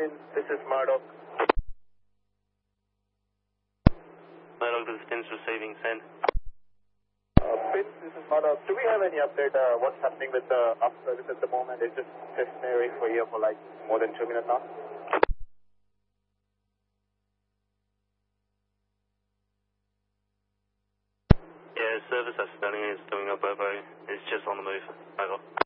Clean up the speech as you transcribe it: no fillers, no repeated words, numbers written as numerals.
Pin, this is Murdoch. Murdoch, this is Pins receiving, send. Pin, this is Murdoch. Do we have any update what's happening with the up service at the moment? It's just stationary for here for like more than 2 minutes now. Yeah, service that's standing is doing up over. It's just on the move. Over.